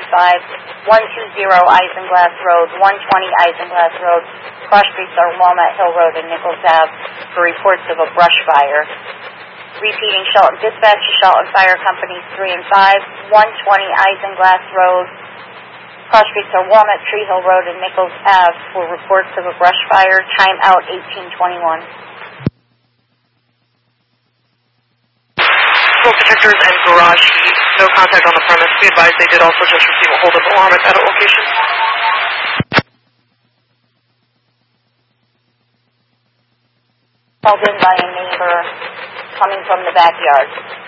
120 Isinglass Road, 120 Isinglass Road. Cross streets are Walnut Hill Road and Nichols Ave for reports of a brush fire. Repeating, Shelton Dispatch to Shelton Fire Companies 3 and 5, 120 Isinglass Road. Cross streets are Walnut Tree Hill Road and Nichols Ave for reports of a brush fire. Time out 1821. Smoke detectors and garage heat. No contact on the premise. Be advised they did also just receive a hold-up alarm at that location. Called in by a neighbor coming from the backyard.